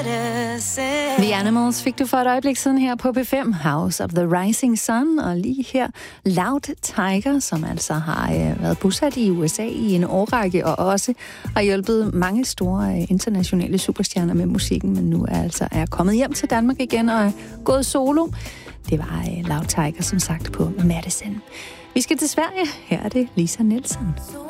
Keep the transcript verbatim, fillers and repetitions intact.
The Animals fik du for et øjeblik siden her på P fem, House of the Rising Sun, og lige her Loud Tiger, som altså har øh, været bosat i U S A i en årrække, og også har hjulpet mange store øh, internationale superstjerner med musikken, men nu er altså er kommet hjem til Danmark igen og er gået solo. Det var øh, Loud Tiger, som sagt, på Madison. Vi skal til Sverige. Her er det Lisa Nielsen.